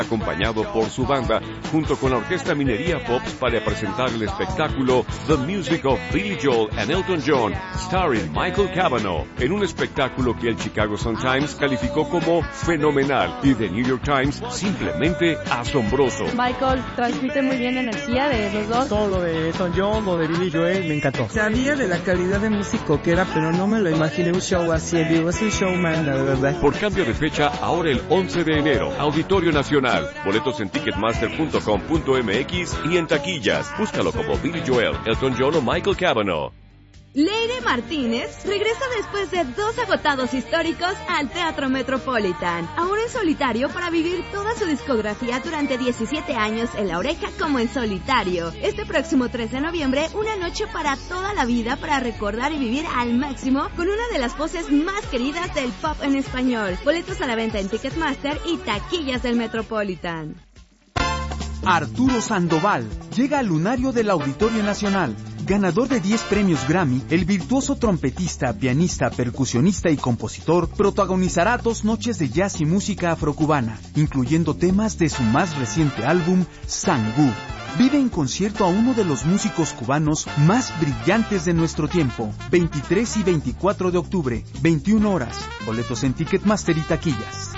acompañado por su banda, junto con la Orquesta Minería Pops para presentar el espectáculo The Music of Billy Joel and Elton John, starring Michael Cavanaugh, en un espectáculo que el Chicago Sun-Times calificó como fenomenal y The New York Times simplemente asombroso. Michael transmite muy bien la energía de los dos. Todo lo de Elton John, lo de Billy Joel, me encantó. Sabía de la calidad de músico que era, pero no me lo imaginé un show así. Digo, es un showman, la verdad. Por cambio de fecha, ahora el 11 de enero, Auditorio Nacional. Boletos en ticketmaster.com.mx y en taquillas. Búscalo como Billy Joel, Elton John o Michael Cavanaugh. Leire Martínez regresa después de 2 agotados históricos al Teatro Metropolitan, ahora en solitario para vivir toda su discografía durante 17 años en La Oreja como en solitario. Este próximo 3 de noviembre, una noche para toda la vida para recordar y vivir al máximo con una de las voces más queridas del pop en español. Boletos a la venta en Ticketmaster y taquillas del Metropolitan. Arturo Sandoval llega al lunario del Auditorio Nacional. Ganador de 10 premios Grammy, el virtuoso trompetista, pianista, percusionista y compositor protagonizará 2 noches de jazz y música afrocubana, incluyendo temas de su más reciente álbum, Sangú. Vive en concierto a uno de los músicos cubanos más brillantes de nuestro tiempo, 23 y 24 de octubre, 21 horas. Boletos en Ticketmaster y taquillas.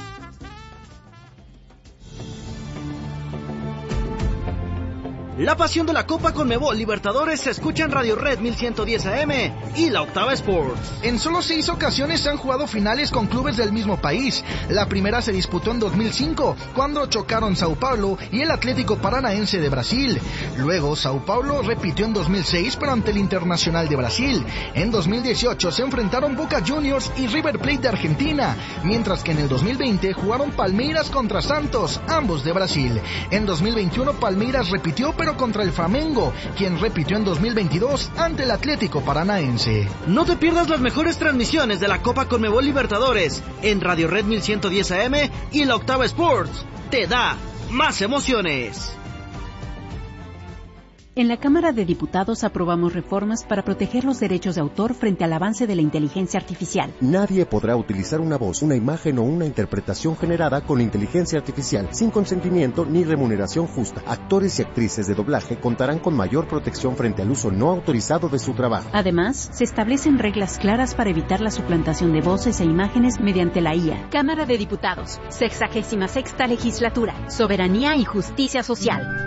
La pasión de la Copa Conmebol Libertadores se escucha en Radio Red 1110 AM y la Octava Sports. En solo 6 ocasiones se han jugado finales con clubes del mismo país. La primera se disputó en 2005, cuando chocaron Sao Paulo y el Atlético Paranaense de Brasil. Luego, Sao Paulo repitió en 2006, pero ante el Internacional de Brasil. En 2018 se enfrentaron Boca Juniors y River Plate de Argentina, mientras que en el 2020 jugaron Palmeiras contra Santos, ambos de Brasil. En 2021 Palmeiras repitió, pero contra el Flamengo, quien repitió en 2022 ante el Atlético Paranaense. No te pierdas las mejores transmisiones de la Copa Conmebol Libertadores en Radio Red 1110 AM y la Octava Sports. Te da más emociones. En la Cámara de Diputados aprobamos reformas para proteger los derechos de autor frente al avance de la inteligencia artificial. Nadie podrá utilizar una voz, una imagen o una interpretación generada con inteligencia artificial sin consentimiento ni remuneración justa. Actores y actrices de doblaje contarán con mayor protección frente al uso no autorizado de su trabajo. Además, se establecen reglas claras para evitar la suplantación de voces e imágenes mediante la IA. Cámara de Diputados, 66ª Legislatura, Soberanía y Justicia Social.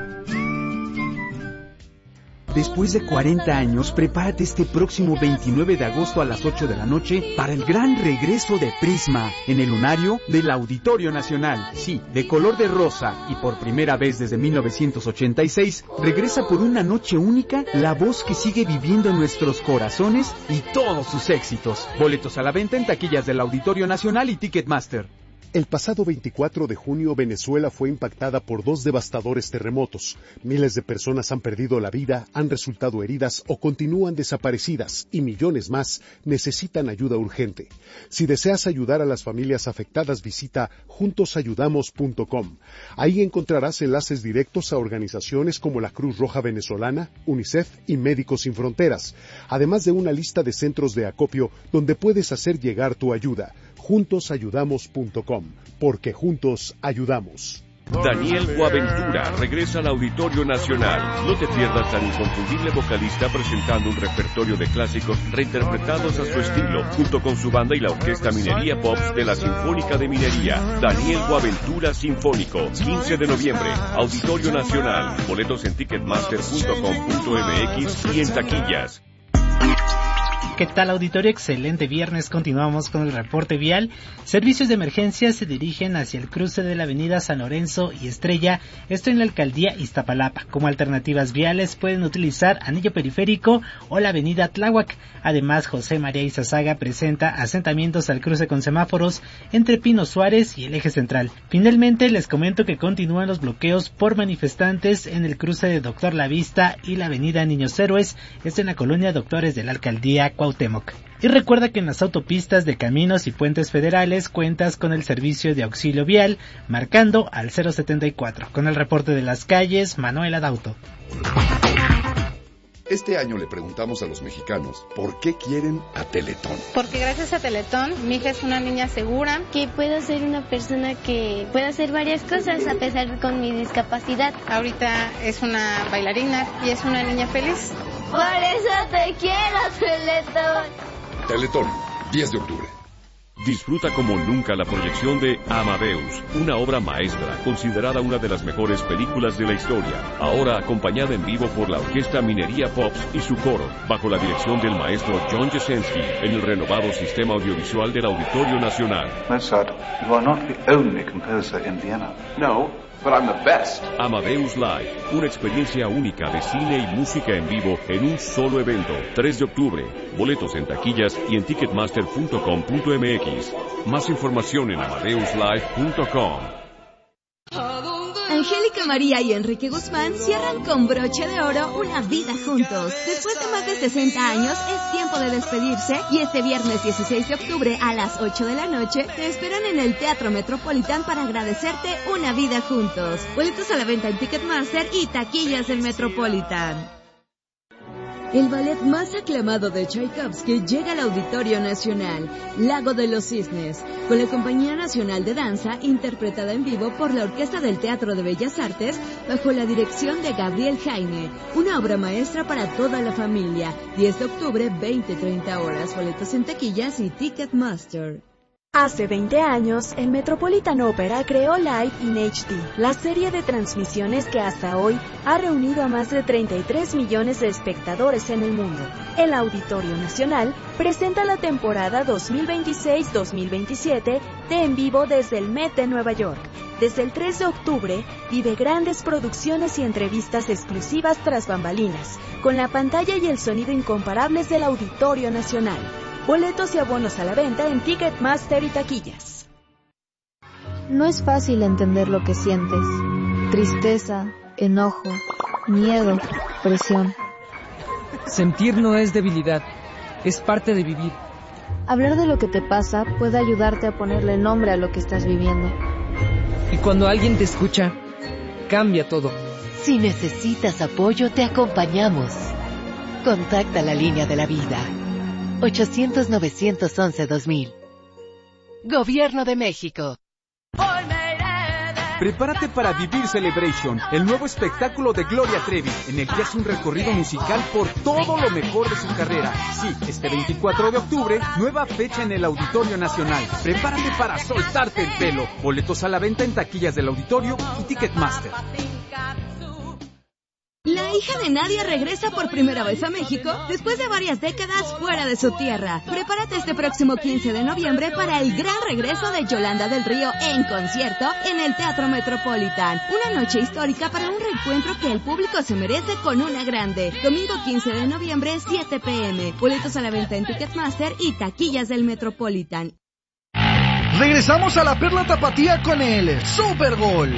Después de 40 años, prepárate este próximo 29 de agosto a las 8 de la noche para el gran regreso de Prisma en el lunario del Auditorio Nacional. Sí, de color de rosa y por primera vez desde 1986, regresa por una noche única la voz que sigue viviendo en nuestros corazones y todos sus éxitos. Boletos a la venta en taquillas del Auditorio Nacional y Ticketmaster. El pasado 24 de junio, Venezuela fue impactada por 2 devastadores terremotos. Miles de personas han perdido la vida, han resultado heridas o continúan desaparecidas, y millones más necesitan ayuda urgente. Si deseas ayudar a las familias afectadas, visita juntosayudamos.com. Ahí encontrarás enlaces directos a organizaciones como la Cruz Roja Venezolana, UNICEF y Médicos Sin Fronteras, además de una lista de centros de acopio donde puedes hacer llegar tu ayuda. Juntosayudamos.com, porque juntos ayudamos. Daniel Boaventura regresa al Auditorio Nacional. No te pierdas al inconfundible vocalista presentando un repertorio de clásicos reinterpretados a su estilo, junto con su banda y la Orquesta Minería Pops de la Sinfónica de Minería. Daniel Boaventura Sinfónico, 15 de noviembre, Auditorio Nacional. Boletos en ticketmaster.com.mx y en taquillas. ¿Qué tal, auditorio? Excelente viernes. Continuamos con el reporte vial. Servicios de emergencia se dirigen hacia el cruce de la avenida San Lorenzo y Estrella, esto en la alcaldía Iztapalapa. Como alternativas viales pueden utilizar Anillo Periférico o la avenida Tláhuac. Además, José María Izazaga presenta asentamientos al cruce con semáforos entre Pino Suárez y el eje central. Finalmente, les comento que continúan los bloqueos por manifestantes en el cruce de Doctor Lavista y la avenida Niños Héroes, esto en la colonia Doctores de la alcaldía Cuauhtémoc. Y recuerda que en las autopistas de caminos y puentes federales cuentas con el servicio de auxilio vial marcando al 074. Con el reporte de las calles, Manuel Adauto. Este año le preguntamos a los mexicanos por qué quieren a Teletón. Porque gracias a Teletón, mi hija es una niña segura. Que puedo ser una persona que puede hacer varias cosas a pesar con mi discapacidad. Ahorita es una bailarina y es una niña feliz. Por eso te quiero, Teletón. Teletón, 10 de octubre. Disfruta como nunca la proyección de Amadeus, una obra maestra considerada una de las mejores películas de la historia, ahora acompañada en vivo por la Orquesta Minería Pops y su coro, bajo la dirección del maestro John Jasenski, en el renovado sistema audiovisual del Auditorio Nacional. Mozart, you are not the only composer in Vienna. No, but I'm the best. Amadeus Live, una experiencia única de cine y música en vivo en un solo evento. 3 de octubre. Boletos en taquillas y en ticketmaster.com.mx. Más información en amadeuslive.com. Angélica María y Enrique Guzmán cierran con broche de oro una vida juntos. Después de más de 60 años, es tiempo de despedirse y este viernes 16 de octubre a las 8 de la noche te esperan en el Teatro Metropolitan para agradecerte una vida juntos. Boletos a la venta en Ticketmaster y taquillas del Metropolitan. El ballet más aclamado de Tchaikovsky llega al Auditorio Nacional, Lago de los Cisnes, con la Compañía Nacional de Danza, interpretada en vivo por la Orquesta del Teatro de Bellas Artes, bajo la dirección de Gabriel Jaime. Una obra maestra para toda la familia. 10 de octubre, 20-30 horas. Boletos en taquillas y Ticketmaster. Hace 20 años, el Metropolitan Opera creó Live in HD, la serie de transmisiones que hasta hoy ha reunido a más de 33 millones de espectadores en el mundo. El Auditorio Nacional presenta la temporada 2026-2027 de En Vivo desde el Met de Nueva York. Desde el 3 de octubre, vive grandes producciones y entrevistas exclusivas tras bambalinas, con la pantalla y el sonido incomparables del Auditorio Nacional. Boletos y abonos a la venta en Ticketmaster y taquillas. No es fácil entender lo que sientes. Tristeza, enojo, miedo, presión. Sentir no es debilidad, es parte de vivir. Hablar de lo que te pasa puede ayudarte a ponerle nombre a lo que estás viviendo. Y cuando alguien te escucha, cambia todo. Si necesitas apoyo, te acompañamos. Contacta la línea de la vida. 800-911-2000. Gobierno de México. Prepárate para Vivir Celebration, el nuevo espectáculo de Gloria Trevi, en el que hace un recorrido musical por todo lo mejor de su carrera. Sí, este 24 de octubre, nueva fecha en el Auditorio Nacional. Prepárate para soltarte el pelo. Boletos a la venta en taquillas del Auditorio y Ticketmaster. La hija de Nadia regresa por primera vez a México después de varias décadas fuera de su tierra. Prepárate este próximo 15 de noviembre para el gran regreso de Yolanda del Río en concierto en el Teatro Metropolitan. Una noche histórica para un reencuentro que el público se merece con una grande. Domingo 15 de noviembre, 7 p.m. Boletos a la venta en Ticketmaster y taquillas del Metropolitan. Regresamos a la Perla Tapatía con el Super Gol.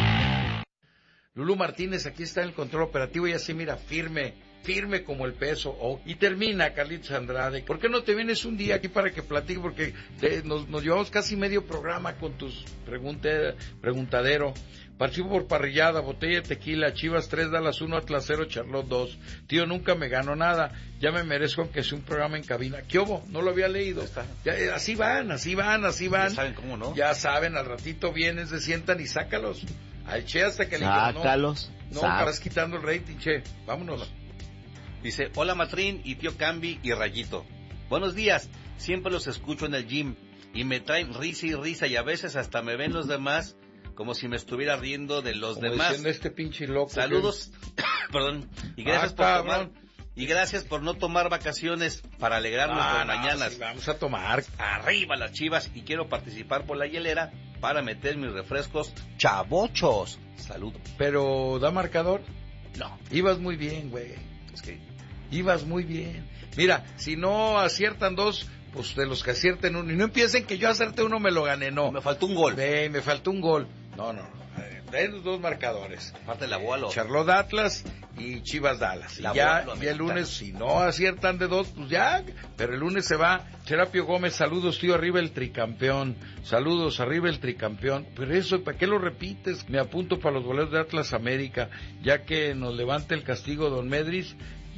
Lulú Martínez aquí está en el control operativo y así mira, firme como el peso. Y termina Carlitos Andrade. ¿Por qué no te vienes un día aquí para que platique? Porque nos llevamos casi medio programa con tus preguntadero. Participo por parrillada, botella de tequila, Chivas 3, Dallas 1, Atlas 0, Charlotte 2. Tío, nunca me gano nada. Ya me merezco aunque sea un programa en cabina. ¿Qué hubo? No lo había leído. Ya, así van. Ya saben cómo, ¿no? Ya saben, al ratito vienen, se sientan y sácalos. Al Che hasta que le digan, sácalos. No, estás quitando el rating, Che. Vámonos. Dice, hola Matrín y tío Cambi y Rayito. Buenos días, siempre los escucho en el gym y me traen risa y risa y a veces hasta me ven los demás como si me estuviera riendo de los demás. Diciendo este pinche loco. Saludos, perdón, y gracias por no tomar vacaciones para alegrarnos las mañanas. Sí, vamos a tomar. Arriba las Chivas y quiero participar por la hielera para meter mis refrescos chavochos. Saludos. ¿Pero da marcador? No. Ibas muy bien, güey. Es que ibas muy bien. Mira, si no aciertan dos, pues de los que acierten uno. Y no empiecen que yo acerte uno me lo gané, no. Me faltó un gol. Me faltó un gol. No. Den los dos marcadores. Aparte el abuelo. Charlotte Atlas y Chivas Dallas. Y ya el lunes, si no aciertan de dos, pues ya. Pero el lunes se va Serapio Gómez. Saludos, tío, arriba el tricampeón. Saludos, arriba el tricampeón. Pero eso, ¿para qué lo repites? Me apunto para los boletos de Atlas América, ya que nos levante el castigo Don Medris.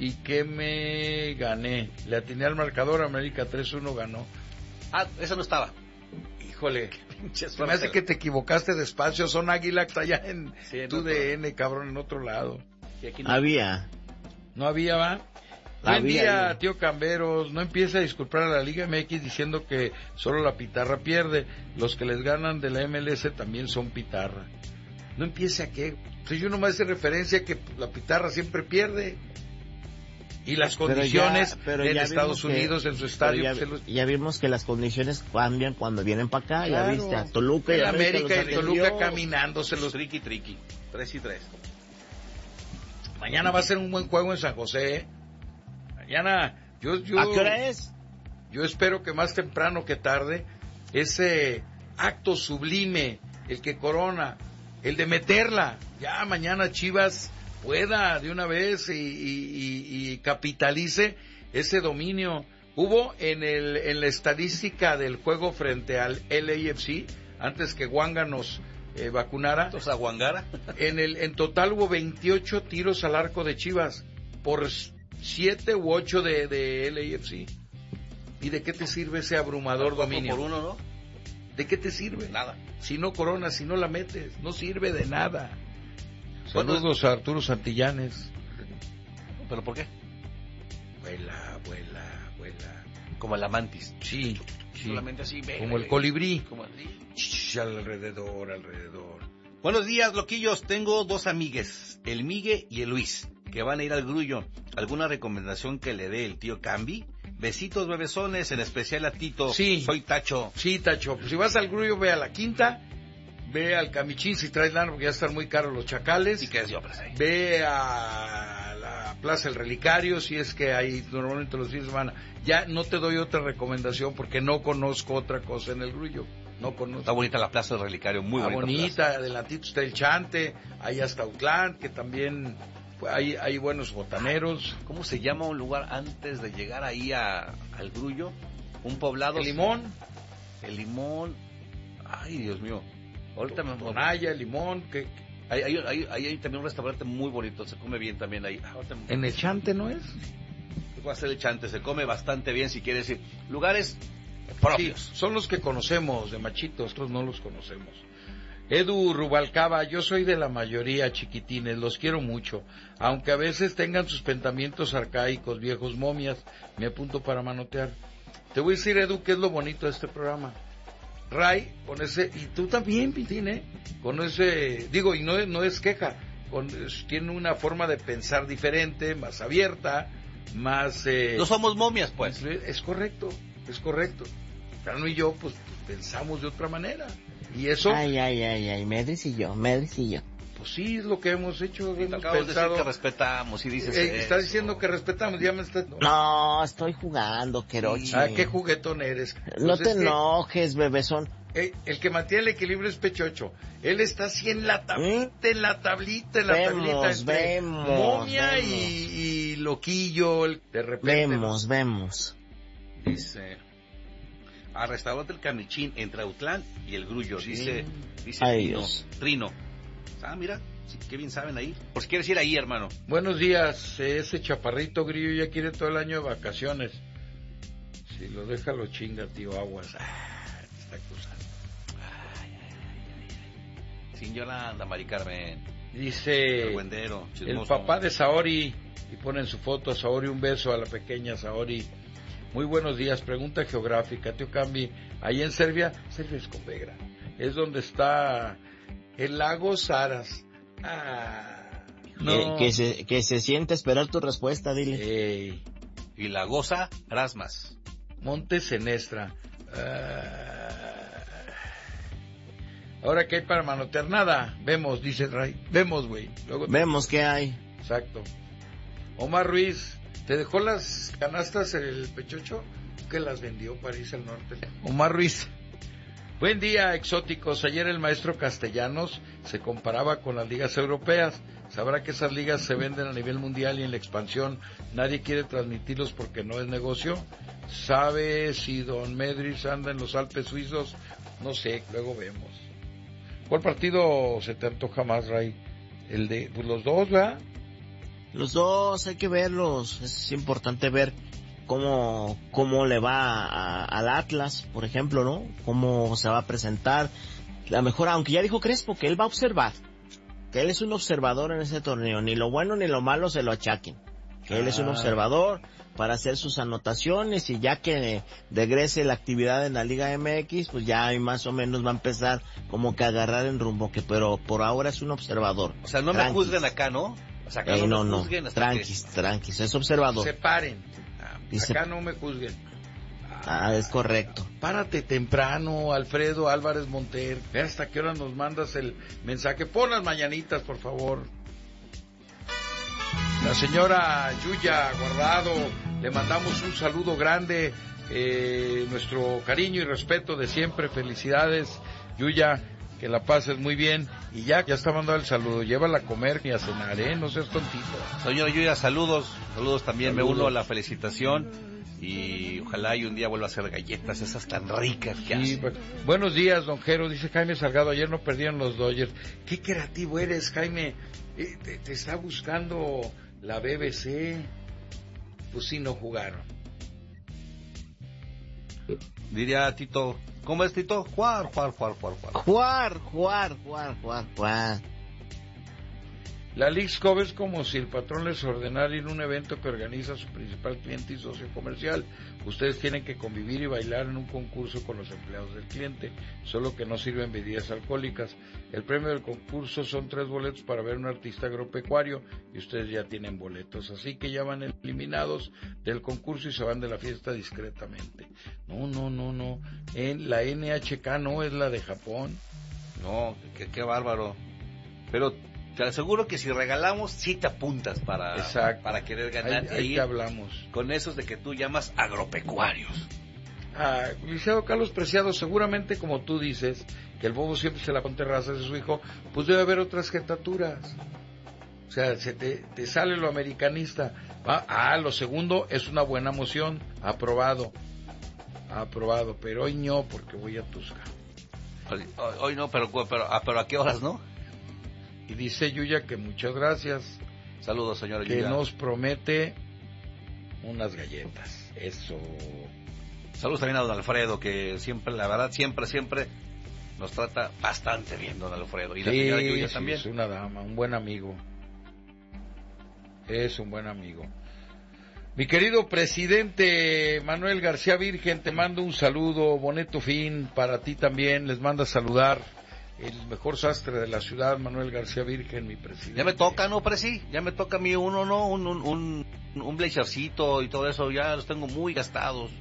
¿Y qué me gané? Le atiné al marcador, América 3-1 ganó. Ah, eso no estaba. Híjole, me hace que te equivocaste de espacio, son Águilax allá en tu DN, cabrón, en otro lado. No. Había. ¿No había, va? Buen día, tío Camberos. No empiece a disculpar a la Liga MX diciendo que solo la pitarra pierde. Los que les ganan de la MLS también son pitarra. No empiece a qué. Pues yo nomás hice referencia a que la pitarra siempre pierde. Y las condiciones en Estados Unidos, en su estadio. Ya vimos que las condiciones cambian cuando vienen para acá. Claro. Ya viste a Toluca y América y Toluca caminándoselos. Triqui. 3-3. Mañana va a ser un buen juego en San José. Mañana, yo ¿a qué hora es? Yo espero que más temprano que tarde, ese acto sublime, el que corona, el de meterla. Ya mañana Chivas pueda de una vez y capitalice ese dominio. Hubo en la estadística del juego frente al LAFC, antes que Wanga nos vacunara. ¿Entonces a Wangara? En total hubo 28 tiros al arco de Chivas por 7 u 8 de LAFC. ¿Y de qué te sirve ese abrumador dominio? Por uno, ¿no? ¿De qué te sirve? Nada. Si no coronas, si no la metes, no sirve de nada. Saludos a Arturo Santillanes. ¿Pero por qué? Vuela. Como el amantis. Sí. Solamente así. Como el colibrí. Como el... Alrededor. Buenos días, loquillos. Tengo 2 amigues, el Migue y el Luis, que van a ir al Grullo. ¿Alguna recomendación que le dé el tío Cambi? Besitos, bebesones, en especial a Tito. Sí. Soy Tacho. Sí, Tacho. Pues si vas al Grullo, ve a la Quinta. Ve al Camichín si traes lana, porque ya están muy caros los chacales. ¿Y qué es de obras ahí? Ve a la Plaza del Relicario, si es que hay normalmente los fines de semana. Ya no te doy otra recomendación porque no conozco otra cosa en el Grullo. No conozco. Está bonita la Plaza del Relicario, muy bonita. Adelantito está el Chante, ahí hasta Utlán, que también hay buenos botaneros. ¿Cómo se llama un lugar antes de llegar ahí al Grullo? Un poblado. El Limón. Ay, Dios mío. Ahorita me Tonaya, Limón, que hay también un restaurante muy bonito, se come bien también ahí. ¿En el Chante no es? Va a ser el Chante, se come bastante bien, si quieres ir. Lugares propios. Sí, son los que conocemos de machitos, otros no los conocemos. Edu Rubalcaba, yo soy de la mayoría, chiquitines, los quiero mucho, aunque a veces tengan sus pensamientos arcaicos, viejos momias, me apunto para manotear. Te voy a decir, Edu, qué es lo bonito de este programa. Ray, con ese, y tú también, Pitín, con ese, digo, y no es queja, tiene una forma de pensar diferente, más abierta, más... no somos momias, pues. Es correcto. Carlos y yo, pues, pensamos de otra manera, y eso... Ay, Medris y yo. Pues sí, es lo que hemos hecho, hemos acabas de decir que respetamos, y dices está diciendo que respetamos, ya me está... No, estoy jugando, Querochi. Qué juguetón eres. No te enojes, bebesón. El que mantiene el equilibrio es Pechocho. Él está así en la tablita, Vemos. Momia y loquillo, de repente. Vemos. Dice... Al restaurante El Camichín, entre Autlán y el Grullo, sí. dice Trino. Ah, mira, sí, qué bien saben ahí. Por si quieres ir ahí, hermano. Buenos días, ese chaparrito Grillo ya quiere todo el año de vacaciones. Si lo deja lo chinga, tío, aguas. Esta cosa. Sin Yolanda, Mari Carmen. Dice el papá de Saori, y ponen su foto a Saori, un beso a la pequeña Saori. Muy buenos días, pregunta geográfica, tío Cambi, ahí en Serbia es con B grande, es donde está el lago Saras. No. Que se siente esperar tu respuesta, dile. Y la goza Rasmas. Monte Senestra. Ahora que hay para manotear nada, vemos, dice Ray, vemos, güey. Vemos qué hay. Exacto. Omar Ruiz, ¿te dejó las canastas el Pechocho? Que las vendió para irse al norte. Omar Ruiz. Buen día, exóticos. Ayer el maestro Castellanos se comparaba con las ligas europeas. Sabrá que esas ligas se venden a nivel mundial y en la expansión nadie quiere transmitirlos porque no es negocio. ¿Sabe si don Medris anda en los Alpes suizos? No sé, luego vemos. ¿Cuál partido se te antoja más, Ray? El de, pues los dos, ¿verdad? Los dos hay que verlos, es importante ver cómo le va al Atlas, por ejemplo, ¿no? Cómo se va a presentar. A lo mejor, aunque ya dijo Crespo que él va a observar, que él es un observador en ese torneo, ni lo bueno ni lo malo se lo achaquen, que él es un observador para hacer sus anotaciones, y ya que regrese la actividad en la Liga MX, pues ya más o menos va a empezar como que a agarrar en rumbo, pero por ahora es un observador. O sea, no me juzguen acá, ¿no? O sea, acá no juzguen hasta tranquis, es observador. Separen. Acá no me juzguen. Es correcto. Párate temprano, Alfredo Álvarez Monter. Ve hasta qué hora nos mandas el mensaje. Pon las mañanitas, por favor. La señora Yuya Guardado, le mandamos un saludo grande, nuestro cariño y respeto de siempre. Felicidades, Yuya, que la pases muy bien. Y ya está mandando el saludo. Llévala a comer y a cenar, no seas tontito. Señora Yuya, saludos también. Me uno a la felicitación. Y ojalá y un día vuelva a hacer galletas esas tan ricas que hace. Buenos días, don Jero, dice Jaime Salgado, ayer no perdieron los Dodgers. Qué creativo eres, Jaime. Te está buscando la BBC. Pues sí, no jugaron. Diría Tito, ¿cómo es, Tito? Jugar. La Leagues Cup es como si el patrón les ordenara ir a un evento que organiza su principal cliente y socio comercial. Ustedes tienen que convivir y bailar en un concurso con los empleados del cliente, solo que no sirven bebidas alcohólicas. El premio del concurso son 3 boletos para ver un artista agropecuario, y ustedes ya tienen boletos, así que ya van eliminados del concurso y se van de la fiesta discretamente. No. En la NHK no es la de Japón. No, qué bárbaro. Pero te aseguro que si regalamos, sí te apuntas para querer ganar. Ahí te hablamos. Con esos de que tú llamas agropecuarios. Licenciado Carlos Preciado, seguramente como tú dices, que el bobo siempre se la pone terrazas de su hijo, pues debe haber otras jetaturas. O sea, se te sale lo americanista. Lo segundo es una buena moción. Aprobado, pero hoy no, porque voy a Tusca. Hoy no, pero ¿a qué horas no? Y dice Yuya que muchas gracias. Saludos, señora Yuya. Que nos promete unas galletas. Eso. Saludos también a don Alfredo, que siempre, la verdad, siempre nos trata bastante bien, don Alfredo. Y la señora Yuya también. Es una dama, un buen amigo. Es un buen amigo. Mi querido presidente Manuel García Virgen, te mando un saludo, bonito fin para ti también. Les manda saludar el mejor sastre de la ciudad, Manuel García Virgen, mi presidente. Ya me toca, ¿no, Presi? Ya me toca a mí un blazercito y todo eso, ya los tengo muy gastados.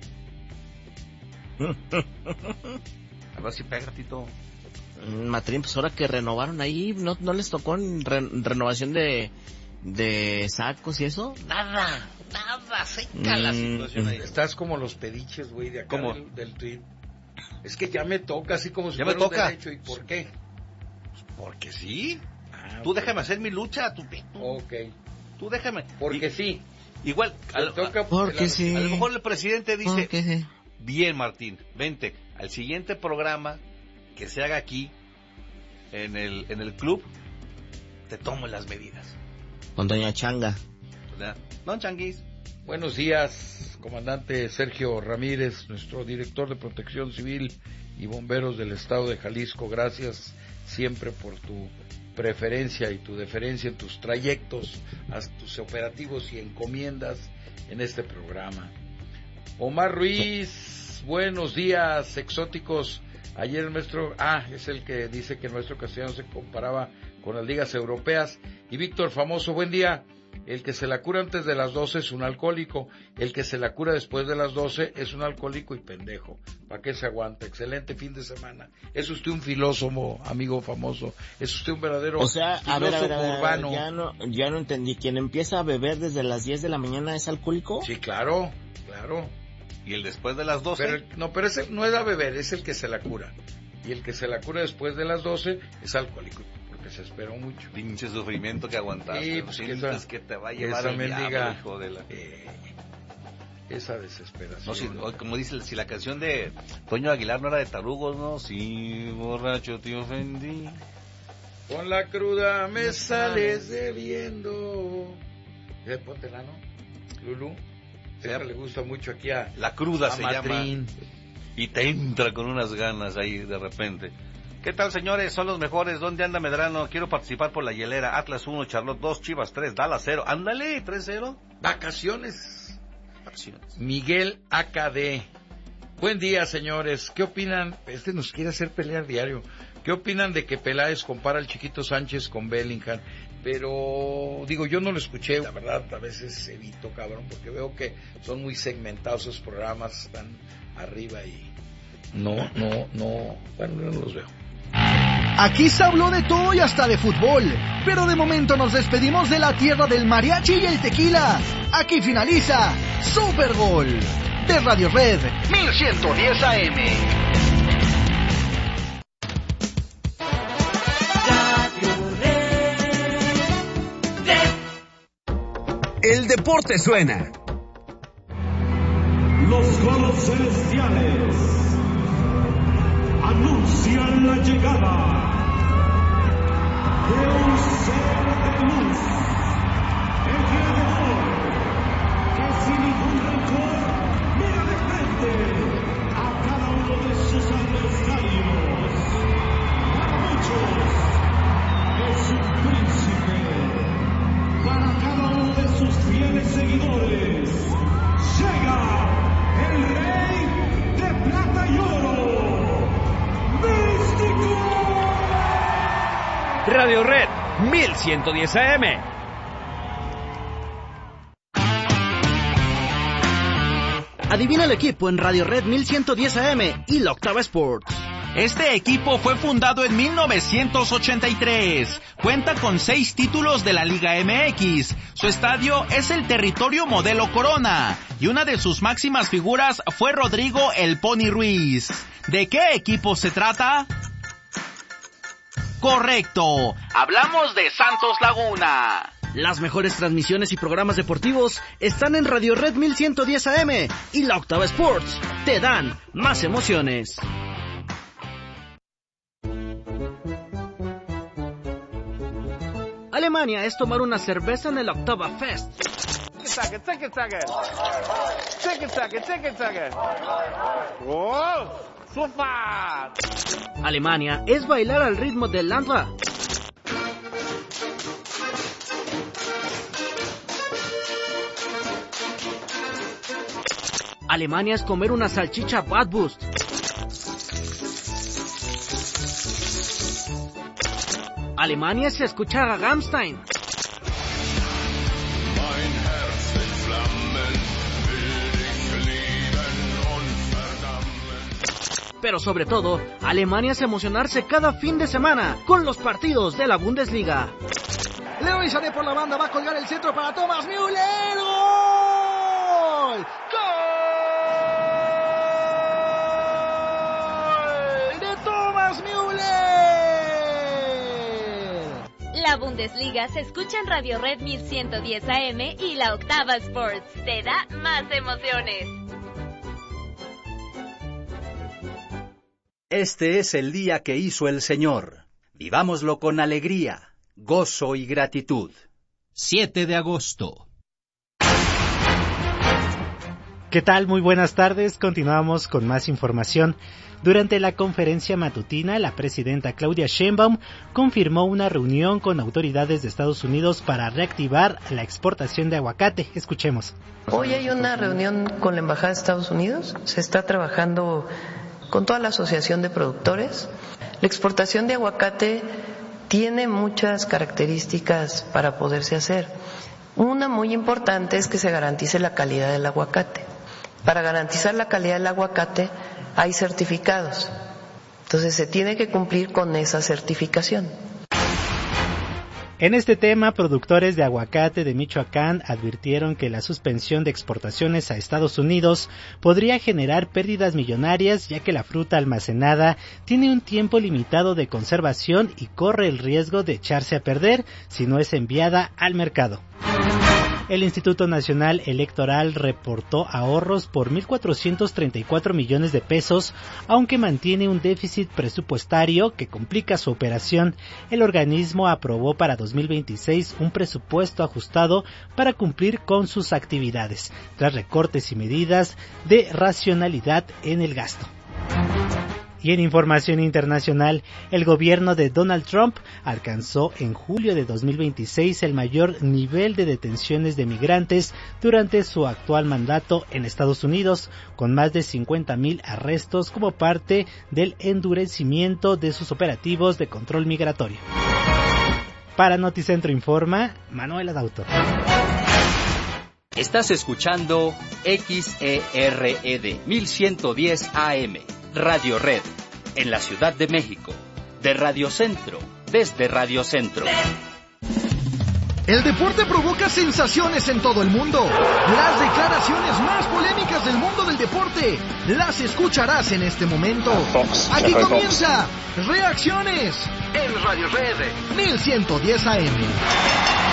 A ver si pega, Tito. Matrín, pues ahora que renovaron ahí, ¿no les tocó renovación de sacos y eso? Nada, seca la situación ahí. Estás como los pediches, güey, de acá del tweet. Es que ya me toca, así como si ya fuera me toca. Un derecho. ¿Y por qué? Pues porque sí. Tú déjame hacer mi lucha, tú. Ok. Tú déjame. Porque sí. Igual, porque sí. A lo mejor el presidente dice, sí. Bien, Martín, vente al siguiente programa que se haga aquí en el club, te tomo las medidas. Con doña Changa. Don Changuis. Buenos días, comandante Sergio Ramírez, nuestro director de Protección Civil y Bomberos del Estado de Jalisco. Gracias siempre por tu preferencia y tu deferencia en tus trayectos, a tus operativos y encomiendas en este programa. Omar Ruiz, buenos días, exóticos. Ayer el maestro, es el que dice que el maestro castellano se comparaba con las ligas europeas. Y Víctor Famoso, buen día. El que se la cura antes de las 12 es un alcohólico. El que se la cura después de las 12 es un alcohólico y pendejo. ¿Para qué se aguanta? Excelente fin de semana. Es usted un filósofo, amigo Famoso. Es usted un verdadero filósofo urbano. Ya no entendí. ¿Quien empieza a beber desde las 10 de la mañana es alcohólico? Sí, claro. ¿Y el después de las 12? Pero ese no es a beber, es el que se la cura. Y el que se la cura después de las 12 es alcohólico, porque se esperó mucho. Pinche sufrimiento que aguantar. Sí, pues que te va a llevar el diablo, hijo de la... esa desesperación. No, como dice, si la canción de Toño Aguilar no era de tarugos, ¿no? Sí, borracho te ofendí. Con la cruda me sales debiendo. Póntela, ¿no? Lulú. Le gusta mucho aquí a La Cruda se Matrín. llama. Y te entra con unas ganas ahí de repente. ¿Qué tal, señores? Son los mejores. ¿Dónde anda Medrano? Quiero participar por la hielera. Atlas 1, Charlotte 2, Chivas 3, Dallas 0. Ándale, 3-0. Vacaciones. Miguel AKD. Buen día, señores. ¿Qué opinan? Nos quiere hacer pelear diario. ¿Qué opinan de que Peláez compara al Chiquito Sánchez con Bellingham? Pero, digo, yo no lo escuché. La verdad, a veces evito, cabrón, porque veo que son muy segmentados esos programas. Están arriba y... No. Bueno, yo no los veo. Aquí se habló de todo y hasta de fútbol, pero de momento nos despedimos de la tierra del mariachi y el tequila. Aquí finaliza Super Gol de Radio Red 1110 AM. El deporte suena. Los coros celestiales anuncian la llegada de un ser de luz, el gladiador, que sin ningún rencor mira de frente a cada uno de sus adversarios. Para muchos es un príncipe, para cada uno de sus fieles seguidores llega el rey de plata y oro, Místico. Radio Red 1110 AM. Adivina el equipo en Radio Red 1110 AM y la Octava Sports. Este equipo fue fundado en 1983. Cuenta con 6 títulos de la Liga MX. Su estadio es el Territorio Modelo Corona. Y una de sus máximas figuras fue Rodrigo El Pony Ruiz. ¿De qué equipo se trata? Correcto. Hablamos de Santos Laguna. Las mejores transmisiones y programas deportivos están en Radio Red 1110 AM y la Octava Sports. Te dan más emociones. Alemania es tomar una cerveza en el Octava Fest. Alemania es bailar al ritmo del Landra. Alemania es comer una salchicha Bratwurst. Alemania es escuchar a Rammstein. Pero sobre todo, Alemania es emocionarse cada fin de semana con los partidos de la Bundesliga. Leroy Sané por la banda, va a colgar el centro para Thomas Müller. ¡Gol! ¡Gol! ¡De Thomas Müller! La Bundesliga se escucha en Radio Red 1110 AM y la Octava Sports. Te da más emociones. Este es el día que hizo el Señor. Vivámoslo con alegría, gozo y gratitud. 7 de agosto. ¿Qué tal? Muy buenas tardes. Continuamos con más información. Durante la conferencia matutina, la presidenta Claudia Sheinbaum confirmó una reunión con autoridades de Estados Unidos para reactivar la exportación de aguacate. Escuchemos. Hoy hay una reunión con la Embajada de Estados Unidos. Se está trabajando con toda la Asociación de Productores. La exportación de aguacate tiene muchas características para poderse hacer. Una muy importante es que se garantice la calidad del aguacate. Para garantizar la calidad del aguacate hay certificados. Entonces se tiene que cumplir con esa certificación. En este tema, productores de aguacate de Michoacán advirtieron que la suspensión de exportaciones a Estados Unidos podría generar pérdidas millonarias, ya que la fruta almacenada tiene un tiempo limitado de conservación y corre el riesgo de echarse a perder si no es enviada al mercado. El Instituto Nacional Electoral reportó ahorros por 1.434 millones de pesos, aunque mantiene un déficit presupuestario que complica su operación. El organismo aprobó para 2026 un presupuesto ajustado para cumplir con sus actividades, tras recortes y medidas de racionalidad en el gasto. Y en información internacional, el gobierno de Donald Trump alcanzó en julio de 2026 el mayor nivel de detenciones de migrantes durante su actual mandato en Estados Unidos, con más de 50,000 arrestos como parte del endurecimiento de sus operativos de control migratorio. Para Noticentro Informa, Manuel Adautor. Estás escuchando XERED 1110 AM. Radio Red, en la Ciudad de México, de Radio Centro, desde Radio Centro. El deporte provoca sensaciones en todo el mundo. Las declaraciones más polémicas del mundo del deporte las escucharás en este momento. Aquí comienza Reacciones en Radio Red 1110 AM.